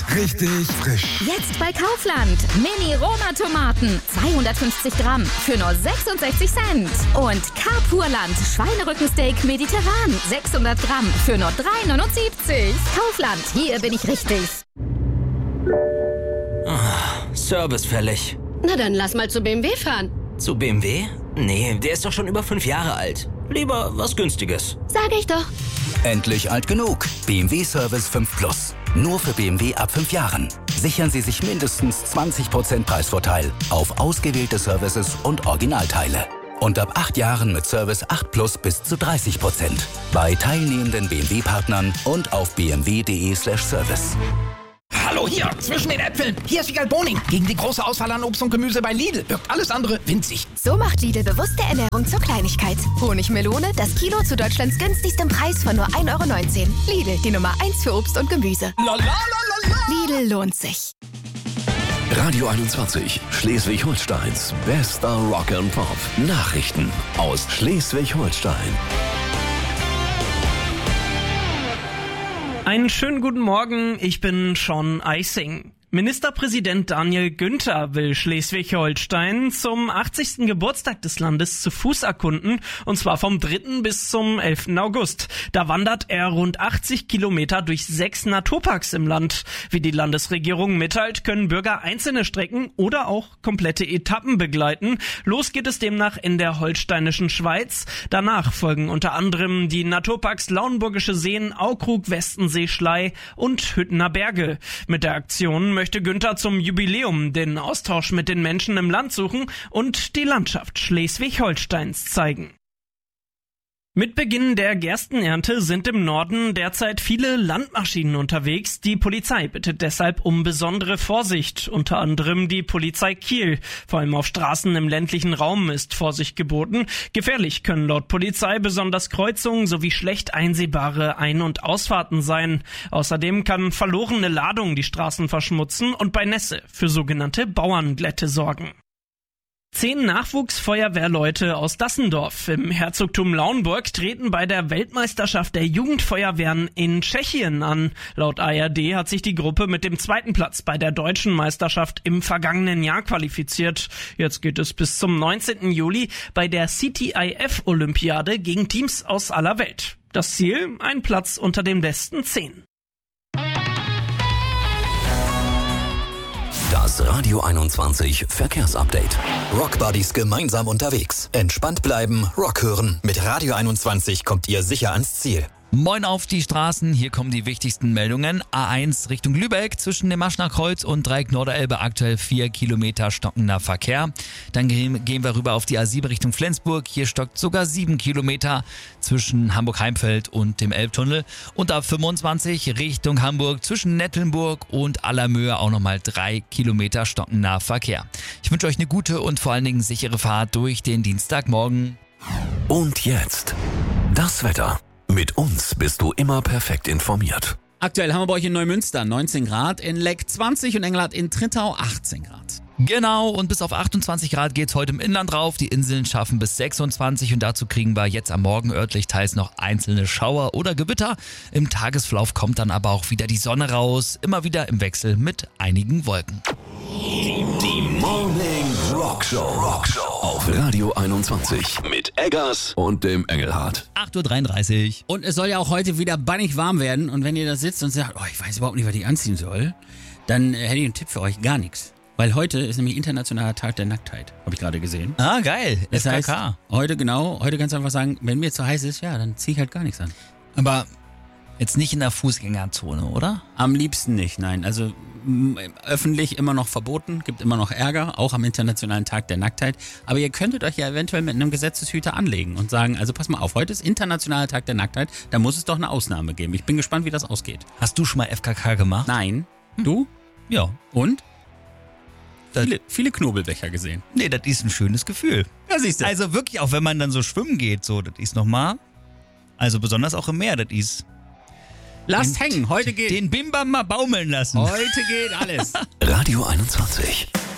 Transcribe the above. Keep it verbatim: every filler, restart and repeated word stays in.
Richtig frisch. Jetzt bei Kaufland. Mini-Roma-Tomaten. zweihundertfünfzig Gramm für nur sechsundsechzig Cent. Und Carpurland. Schweinerückensteak mediterran. sechshundert Gramm für nur drei neunundsiebzig. Kaufland. Hier bin ich richtig. Ah, Service fällig. Na dann lass mal zu B M W fahren. Zu B M W? Nee, der ist doch schon über fünf Jahre alt. Lieber was Günstiges. Sag ich doch. Endlich alt genug. B M W Service fünf Plus. Nur für B M W ab fünf Jahren. Sichern Sie sich mindestens zwanzig Prozent Preisvorteil auf ausgewählte Services und Originalteile. Und ab acht Jahren mit Service acht Plus bis zu dreißig Prozent. Bei teilnehmenden B M W-Partnern und auf b m w punkt d e slash service. Hallo hier, zwischen den Äpfeln. Hier ist Wiegald Boning. Gegen die große Auswahl an Obst und Gemüse bei Lidl wirkt alles andere winzig. So macht Lidl bewusste Ernährung zur Kleinigkeit. Honigmelone, das Kilo zu Deutschlands günstigstem Preis von nur ein Euro neunzehn. Lidl, die Nummer eins für Obst und Gemüse. La, la, la, la, la. Lidl lohnt sich. Radio einundzwanzig, Schleswig-Holsteins bester Rock and Pop. Nachrichten aus Schleswig-Holstein. Einen schönen guten Morgen, ich bin Sean Eising. Ministerpräsident Daniel Günther will Schleswig-Holstein zum achtzigsten Geburtstag des Landes zu Fuß erkunden, und zwar vom dritten bis zum elften August. Da wandert er rund achtzig Kilometer durch sechs Naturparks im Land. Wie die Landesregierung mitteilt, können Bürger einzelne Strecken oder auch komplette Etappen begleiten. Los geht es demnach in der holsteinischen Schweiz. Danach folgen unter anderem die Naturparks Lauenburgische Seen, Aukrug, Westensee, Schlei und Hüttener Berge. Mit der Aktion möchte Günther zum Jubiläum den Austausch mit den Menschen im Land suchen und die Landschaft Schleswig-Holsteins zeigen. Mit Beginn der Gerstenernte sind im Norden derzeit viele Landmaschinen unterwegs. Die Polizei bittet deshalb um besondere Vorsicht, unter anderem die Polizei Kiel. Vor allem auf Straßen im ländlichen Raum ist Vorsicht geboten. Gefährlich können laut Polizei besonders Kreuzungen sowie schlecht einsehbare Ein- und Ausfahrten sein. Außerdem kann verlorene Ladung die Straßen verschmutzen und bei Nässe für sogenannte Bauernglätte sorgen. Zehn Nachwuchsfeuerwehrleute aus Dassendorf im Herzogtum Lauenburg treten bei der Weltmeisterschaft der Jugendfeuerwehren in Tschechien an. Laut A R D hat sich die Gruppe mit dem zweiten Platz bei der deutschen Meisterschaft im vergangenen Jahr qualifiziert. Jetzt geht es bis zum neunzehnten Juli bei der C T I F-Olympiade gegen Teams aus aller Welt. Das Ziel? Ein Platz unter den besten zehn. Das Radio einundzwanzig Verkehrsupdate. Rockbuddies gemeinsam unterwegs. Entspannt bleiben, Rock hören. Mit Radio einundzwanzig kommt ihr sicher ans Ziel. Moin auf die Straßen, hier kommen die wichtigsten Meldungen. A eins Richtung Lübeck, zwischen dem Maschner Kreuz und Dreieck Norderelbe aktuell vier Kilometer stockender Verkehr. Dann gehen wir rüber auf die A sieben Richtung Flensburg, hier stockt sogar sieben Kilometer zwischen Hamburg-Heimfeld und dem Elbtunnel. Und A fünfundzwanzig Richtung Hamburg, zwischen Nettelnburg und Allermöhe auch nochmal drei Kilometer stockender Verkehr. Ich wünsche euch eine gute und vor allen Dingen sichere Fahrt durch den Dienstagmorgen. Und jetzt das Wetter. Mit uns bist du immer perfekt informiert. Aktuell haben wir bei euch in Neumünster neunzehn Grad, in Leck zwanzig und Engelhardt in Trittau achtzehn Grad. Genau, und bis auf achtundzwanzig Grad geht's heute im Inland rauf. Die Inseln schaffen bis sechsundzwanzig und dazu kriegen wir jetzt am Morgen örtlich teils noch einzelne Schauer oder Gewitter. Im Tagesverlauf kommt dann aber auch wieder die Sonne raus, immer wieder im Wechsel mit einigen Wolken. Die, die Morning Rock Show. Rock Show auf Radio einundzwanzig mit Eggers und dem Engelhardt. acht Uhr dreiunddreißig. Und es soll ja auch heute wieder bannig warm werden. Und wenn ihr da sitzt und sagt, oh, ich weiß überhaupt nicht, was ich anziehen soll, dann äh, hätte ich einen Tipp für euch, gar nichts. Weil heute ist nämlich Internationaler Tag der Nacktheit, habe ich gerade gesehen. Ah, geil. Das F K K. heißt, heute genau, heute kannst du einfach sagen, wenn mir zu heiß ist, ja, dann zieh ich halt gar nichts an. Aber jetzt nicht in der Fußgängerzone, oder? Am liebsten nicht, nein. Also m- öffentlich immer noch verboten, gibt immer noch Ärger, auch am Internationalen Tag der Nacktheit. Aber ihr könntet euch ja eventuell mit einem Gesetzeshüter anlegen und sagen, also pass mal auf, heute ist Internationaler Tag der Nacktheit, da muss es doch eine Ausnahme geben. Ich bin gespannt, wie das ausgeht. Hast du schon mal F K K gemacht? Nein. Du? Ja. Und? Das Viele, viele Knobelbecher gesehen. Nee, das ist ein schönes Gefühl. Ja, siehst du. Also wirklich, auch wenn man dann so schwimmen geht, so, das ist nochmal, also besonders auch im Meer, das ist... Lasst den, hängen, heute geht... Den Bimbam mal baumeln lassen. Heute geht alles. Radio einundzwanzig.